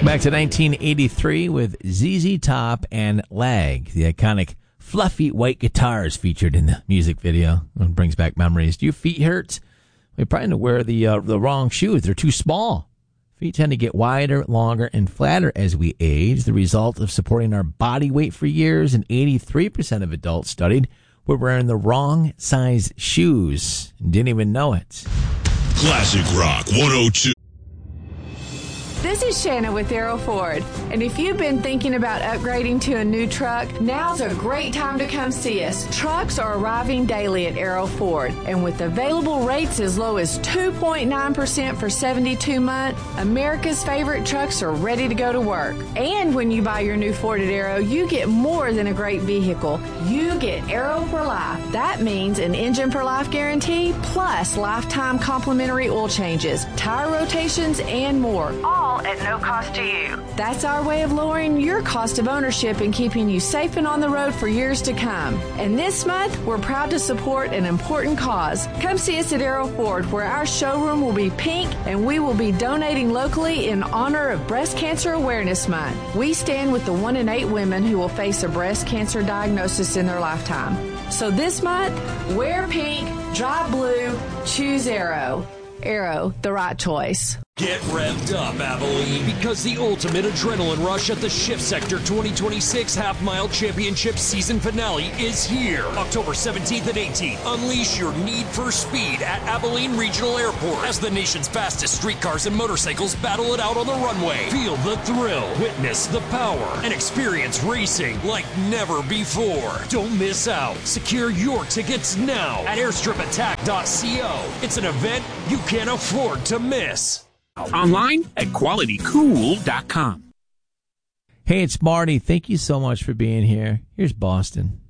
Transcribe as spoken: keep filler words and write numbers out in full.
Back to nineteen eighty-three with Z Z Top and Lag, the iconic fluffy white guitars featured in the music video. It brings back memories. Do your feet hurt? We probably wear the uh, the wrong shoes. They're too small. Feet tend to get wider, longer, and flatter as we age. The result of supporting our body weight for years, and eighty-three percent of adults studied were wearing the wrong size shoes and didn't even know it. Classic Rock one oh two. This is Shanna with Arrow Ford, and if you've been thinking about upgrading to a new truck, now's a great time to come see us. Trucks are arriving daily at Arrow Ford, and with available rates as low as two point nine percent for seventy-two months, America's favorite trucks are ready to go to work. And when you buy your new Ford at Arrow, you get more than a great vehicle. You get Arrow for life. That means an engine for life guarantee, plus lifetime complimentary oil changes, tire rotations, and more. All at no cost to you. That's our way of lowering your cost of ownership and keeping you safe and on the road for years to come. And this month, we're proud to support an important cause. Come see us at Arrow Ford, where our showroom will be pink and we will be donating locally in honor of Breast Cancer Awareness Month. We stand with the one in eight women who will face a breast cancer diagnosis in their lifetime. So this month, wear pink, drive blue, choose Arrow. Arrow, the right choice. Get revved up, Abilene, because the ultimate adrenaline rush at the Shift Sector twenty twenty-six Half Mile Championship season finale is here. October seventeenth and eighteenth. Unleash your need for speed at Abilene Regional Airport as the nation's fastest streetcars and motorcycles battle it out on the runway. Feel the thrill, witness the power, and experience racing like never before. Don't miss out. Secure your tickets now at airstrip attack dot co. It's an event you can't afford to miss. Online at quality cool dot com. Hey, it's Marty. Thank you so much for being here. Here's Boston.